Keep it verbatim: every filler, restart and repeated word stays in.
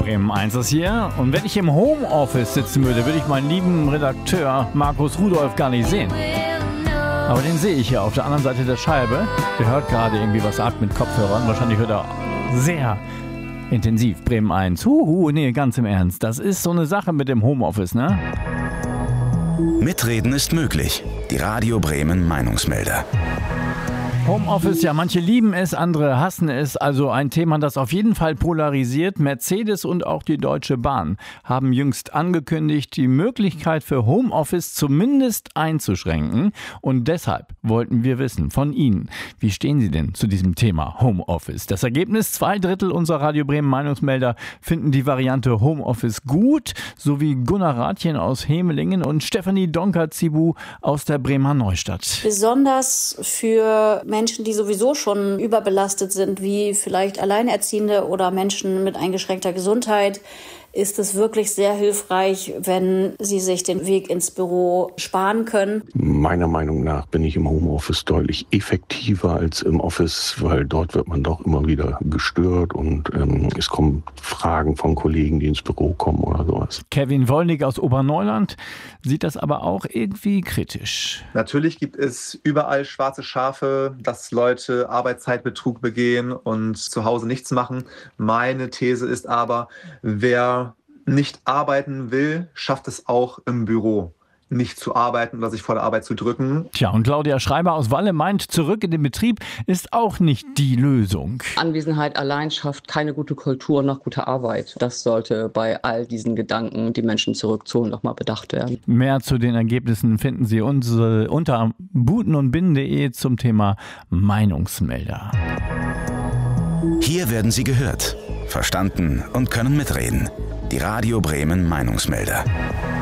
Bremen eins ist hier. Und wenn ich im Homeoffice sitzen würde, würde ich meinen lieben Redakteur Markus Rudolph gar nicht sehen. Aber den sehe ich hier auf der anderen Seite der Scheibe. Der hört gerade irgendwie was ab mit Kopfhörern. Wahrscheinlich hört er sehr intensiv Bremen eins. Huhu, nee, ganz im Ernst. Das ist so eine Sache mit dem Homeoffice, ne? Mitreden ist möglich. Die Radio Bremen Meinungsmelder. Homeoffice, ja, manche lieben es, andere hassen es. Also ein Thema, das auf jeden Fall polarisiert. Mercedes und auch die Deutsche Bahn haben jüngst angekündigt, die Möglichkeit für Homeoffice zumindest einzuschränken. Und deshalb wollten wir wissen von Ihnen, wie stehen Sie denn zu diesem Thema Homeoffice? Das Ergebnis, zwei Drittel unserer Radio Bremen Meinungsmelder finden die Variante Homeoffice gut, sowie Gunnar Rathjen aus Hemelingen und Stefanie Donker-Zibu aus der Bremer Neustadt. Besonders für Menschen, die sowieso schon überbelastet sind, wie vielleicht Alleinerziehende oder Menschen mit eingeschränkter Gesundheit, ist es wirklich sehr hilfreich, wenn sie sich den Weg ins Büro sparen können. Meiner Meinung nach bin ich im Homeoffice deutlich effektiver als im Office, weil dort wird man doch immer wieder gestört und ähm, es kommen Fragen von Kollegen, die ins Büro kommen oder sowas. Kevin Wollnig aus Oberneuland sieht das aber auch irgendwie kritisch. Natürlich gibt es überall schwarze Schafe, dass Leute Arbeitszeitbetrug begehen und zu Hause nichts machen. Meine These ist aber, wer nicht arbeiten will, schafft es auch im Büro. Nicht zu arbeiten oder sich vor der Arbeit zu drücken. Tja, und Claudia Schreiber aus Walle meint, zurück in den Betrieb ist auch nicht die Lösung. Anwesenheit allein schafft keine gute Kultur nach guter Arbeit. Das sollte bei all diesen Gedanken, die Menschen zurückzuholen, nochmal bedacht werden. Mehr zu den Ergebnissen finden Sie unsere, unter buten und binnen punkt de zum Thema Meinungsmelder. Hier werden Sie gehört, verstanden und können mitreden. Die Radio Bremen Meinungsmelder.